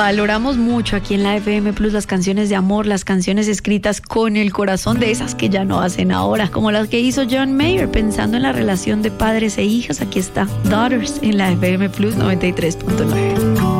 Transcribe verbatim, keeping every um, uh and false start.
Valoramos mucho aquí en la F M Plus las canciones de amor, las canciones escritas con el corazón, de esas que ya no hacen ahora, como las que hizo John Mayer pensando en la relación de padres e hijas. Aquí está Daughters en la F M Plus noventa y tres punto nueve.